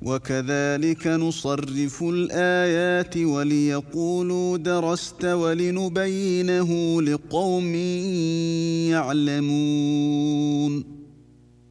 وكذلك نصرف الآيات وليقولوا درست ولنبينه لقوم يعلمون